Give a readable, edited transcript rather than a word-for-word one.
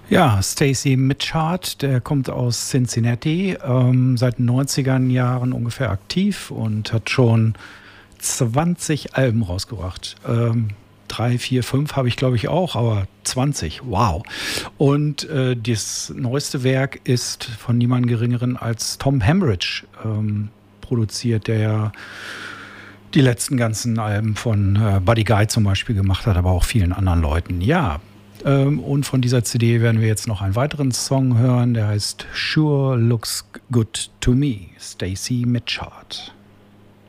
Ja, Stacy Mitchard, der kommt aus Cincinnati, seit den 90er Jahren ungefähr aktiv und hat schon 20 Alben rausgebracht. 3, 4, 5 habe ich glaube ich auch, aber 20, wow. Und das neueste Werk ist von niemand Geringeren als Tom Hambridge produziert, der ja die letzten ganzen Alben von Buddy Guy zum Beispiel gemacht hat, aber auch vielen anderen Leuten. Ja, und von dieser CD werden wir jetzt noch einen weiteren Song hören, der heißt Sure Looks Good to Me, Stacy Mitchard.